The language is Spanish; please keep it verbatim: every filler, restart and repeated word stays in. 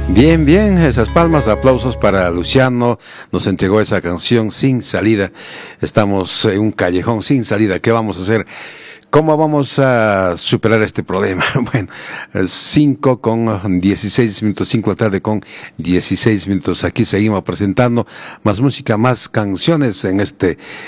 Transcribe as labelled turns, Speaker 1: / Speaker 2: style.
Speaker 1: Bien, bien, esas palmas, aplausos para Luciano, nos entregó esa canción Sin Salida. Estamos en un callejón sin salida, ¿qué vamos a hacer? ¿Cómo vamos a superar este problema? Bueno, cinco con dieciséis minutos, cinco de la tarde con dieciséis minutos. Aquí seguimos presentando más música, más canciones en este